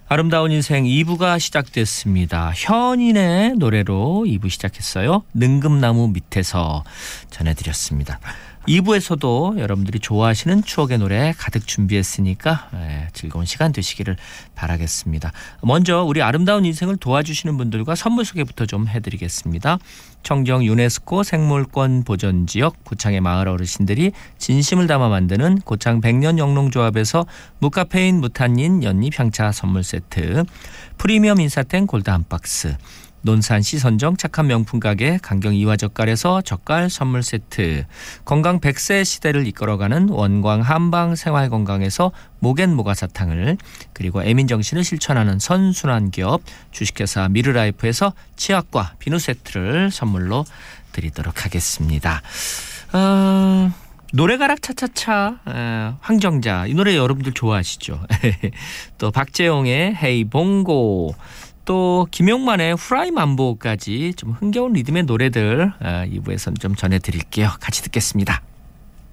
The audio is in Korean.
아름다운 인생 2부가 시작됐습니다. 현인의 노래로 2부 시작했어요. 능금나무 밑에서 전해드렸습니다. 2부에서도 여러분들이 좋아하시는 추억의 노래 가득 준비했으니까 즐거운 시간 되시기를 바라겠습니다. 먼저 우리 아름다운 인생을 도와주시는 분들과 선물 소개부터 좀 해드리겠습니다. 청정 유네스코 생물권 보전지역 고창의 마을 어르신들이 진심을 담아 만드는 고창 백년 영농조합에서 무카페인 무탄닌 연잎 향차 선물 세트, 프리미엄 인사땡 골드 한 박스, 논산시 선정 착한 명품 가게 강경 이화젓갈에서 젓갈 선물 세트, 건강 100세 시대를 이끌어가는 원광 한방 생활건강에서 목앤모가사탕을, 그리고 애민정신을 실천하는 선순환 기업 주식회사 미르라이프에서 치약과 비누 세트를 선물로 드리도록 하겠습니다. 노래가락 차차차, 황정자, 이 노래 여러분들 좋아하시죠? 또 박재용의 헤이 봉고, 또 김용만의 후라이 만보까지 좀 흥겨운 리듬의 노래들 2부에서는 좀 전해드릴게요. 같이 듣겠습니다.